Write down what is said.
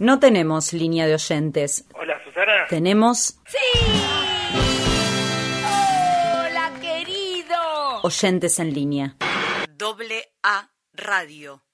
No tenemos línea de oyentes. Hola, Susana. Tenemos... ¡Sí! ¡Hola, querido! Oyentes en línea. AA Radio.